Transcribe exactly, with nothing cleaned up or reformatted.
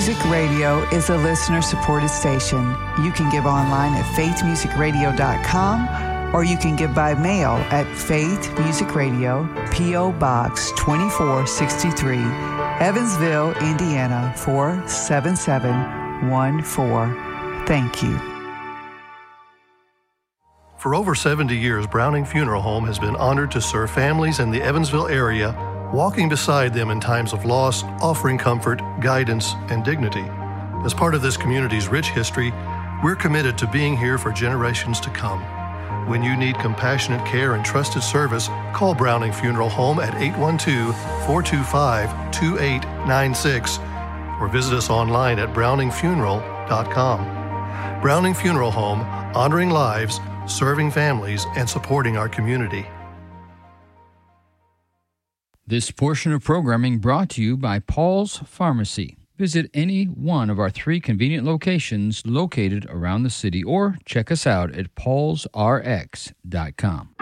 Music Radio is a listener-supported station. You can give online at faith music radio dot com, or you can give by mail at Faith Music Radio, P O. Box twenty-four sixty-three, Evansville, Indiana, four seven seven one four. Thank you. For over seventy years, Browning Funeral Home has been honored to serve families in the Evansville area, walking beside them in times of loss, offering comfort, guidance, and dignity. As part of this community's rich history, we're committed to being here for generations to come. When you need compassionate care and trusted service, call Browning Funeral Home at eight one two, four two five, two eight nine six or visit us online at browning funeral dot com. Browning Funeral Home, honoring lives, serving families, and supporting our community. This portion of programming brought to you by Paul's Pharmacy. Visit any one of our three convenient locations located around the city or check us out at pauls r x dot com.